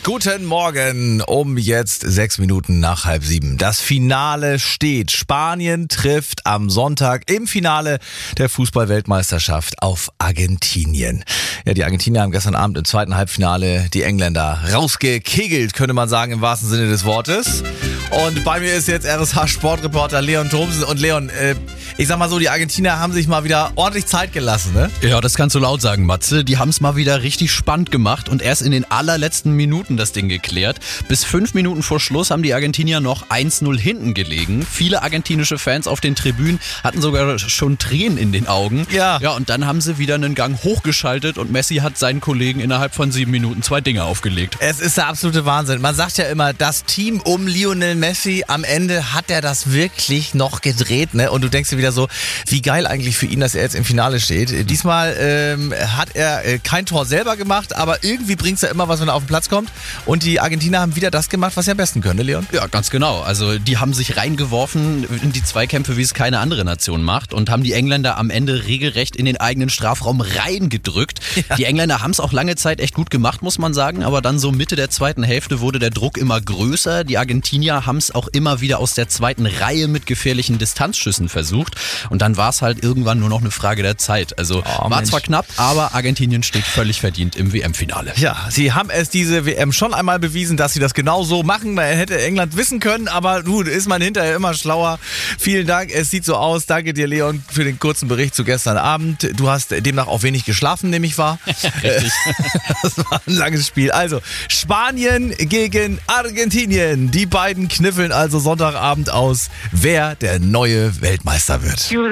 Guten Morgen, um jetzt 6 Minuten nach 6:30. Das Finale steht. Spanien trifft am Sonntag im Finale der Fußball-Weltmeisterschaft auf Argentinien. Ja, die Argentinier haben gestern Abend im zweiten Halbfinale die Engländer rausgekegelt, könnte man sagen, im wahrsten Sinne des Wortes. Und bei mir ist jetzt RSH-Sportreporter Leon Thomsen. Und Leon, ich sag mal so, die Argentinier haben sich mal wieder ordentlich Zeit gelassen, ne? Ja, das kannst du laut sagen, Matze. Die haben es mal wieder richtig spannend gemacht und erst in den allerletzten Minuten das Ding geklärt. Bis 5 Minuten vor Schluss haben die Argentinier noch 1-0 hinten gelegen. Viele argentinische Fans auf den Tribünen hatten sogar schon Tränen in den Augen. Ja, und dann haben sie wieder einen Gang hochgeschaltet und Messi hat seinen Kollegen innerhalb von 7 Minuten 2 Dinge aufgelegt. Es ist der absolute Wahnsinn. Man sagt ja immer, das Team um Lionel Messi, am Ende hat er das wirklich noch gedreht, ne? Und du denkst dir wieder so, wie geil eigentlich für ihn, dass er jetzt im Finale steht. Diesmal hat er kein Tor selber gemacht, aber irgendwie bringt es ja immer was, wenn er auf den Platz kommt. Und die Argentinier haben wieder das gemacht, was sie am besten können, ne, Leon? Ja, ganz genau. Also die haben sich reingeworfen in die Zweikämpfe, wie es keine andere Nation macht, und haben die Engländer am Ende regelrecht in den eigenen Strafraum reingedrückt. Ja. Die Engländer haben es auch lange Zeit echt gut gemacht, muss man sagen, aber dann so Mitte der zweiten Hälfte wurde der Druck immer größer. Die Argentinier haben es auch immer wieder aus der zweiten Reihe mit gefährlichen Distanzschüssen versucht, und dann war es halt irgendwann nur noch eine Frage der Zeit. Also war zwar knapp, aber Argentinien steht völlig verdient im WM-Finale. Ja, sie haben es diese WM schon einmal bewiesen, dass sie das genau so machen. Man hätte England wissen können, aber gut, ist man hinterher immer schlauer. Vielen Dank, es sieht so aus. Danke dir, Leon, für den kurzen Bericht zu gestern Abend. Du hast demnach auch wenig geschlafen, nehme ich wahr. Richtig. Das war ein langes Spiel. Also, Spanien gegen Argentinien. Die beiden kniffeln also Sonntagabend aus, wer der neue Weltmeister wird.